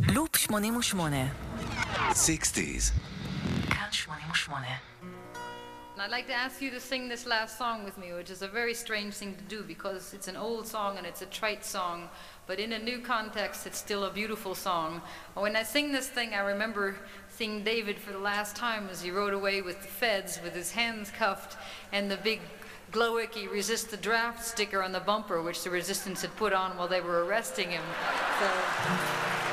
לופ 88. 60s. כאן 88. I'd like to ask you to sing this last song with me, which is a very strange thing to do because it's an old song and it's a trite song, but in a new context it's still a beautiful song. When I sing this thing, I remember seeing David for the last time as he rode away with the feds with his hands cuffed and the big Glowicky resist the draft sticker on the bumper, which the resistance had put on while they were arresting him. So